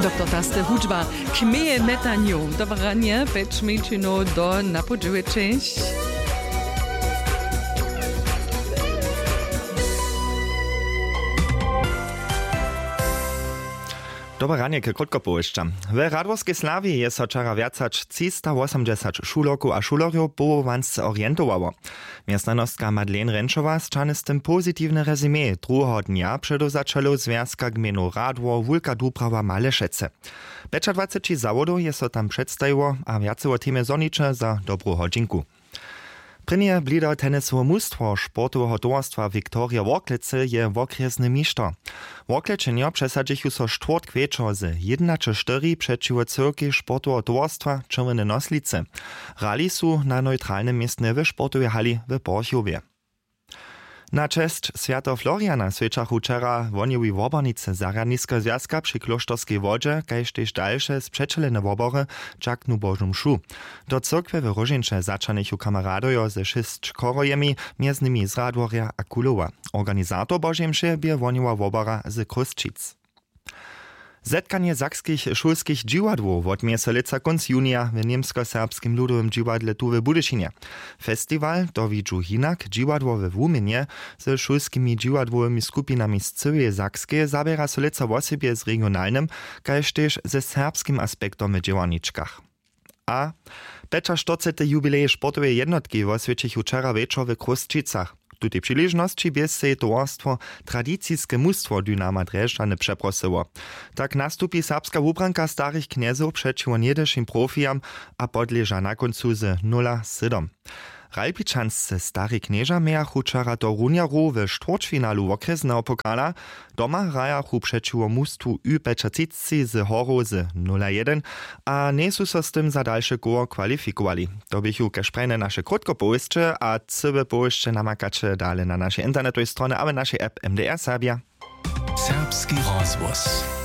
Doktor Taste hudźba kmieje metaniu. Dobranie, beczmiczyno do napodżyły część. Dobre ranie k krótkopołyszczam. W Radworskiej Slawi jest wczoraj wiacać 380 šuloków a šulerjów połowansce orientowało. Miastnanostka Madeleine Renszowa zczany z tym pozytywne rezumé drugiego dnia przedozaczelu Związka Gminu Radwor Wulka Duprawa Malešece. 25 zawodów jest to tam przedstawiło, a więcej o temie zonicze za dobrą hodźinku. Prynje blido tenisowe mustwo sportowego towarstwa Viktoria Worklice je wokresny mistrz. Worklečenjo przesadzichu so czwort kwieczo z 1-4 przeciwo cyrki sportowego towarstwa Czerwone Noslice. Rali su na neutralnym miejscu w sportowej hali w Borchowie. Na cześć Święta Floriana sweczachu wczera woniły wobornice Zarjadniskiego Związka przy Klosztorskiej Wodzie, kaž też dalsze sprzeczelene wobory czaknu Bożą mšu. Do cyrkwy w Różyncze zaczanichu kamaradojo ze 6 korojemi, między nimi z Radworja a Kulowa. Organizator Bożej mszy bie woniła wobora z Krusčic. Zetkanie zakskich szulskich dziwadłów odmie se lica konc junia w niemsko-serbskim ludowym dziwadle tu w Budyšinie. Festiwal dowiedzu hinak dziwadłowe w Łuminie ze szulskimi dziwadłowymi skupinami z całej Zakskiej zabiera se lica w osobie z regionalnym, kaž też ze serbskim aspektom w działaniczkach. A 45. jubilej sportowej jednotki oswiecichu wczera wieczor w Krusčicach. Tu tej przyleżności bierz se towarstwo tradycijskie mustwo Dynama Drježdžany przeprosiło. Tak nastupi serbska wubranka starych kniezów przeciwko niedeszym profijam, a podleża na końcu z 0-7. Ralpičanscy stary knieża miachu wczera do Runjaru w czwartfinalu okresnego pokala. Doma rajachu przeciwko mustwu U-55 z Horu z 0-1, a nie su so z tym za dalsze koło kwalifikowali. To bychu keszprejne nasze krótkopołyszcze, a cybe połyszcze namakacze dalej na naszej internetowej stronie, a w naszej app MDR Serbia. Serbski rozgłos.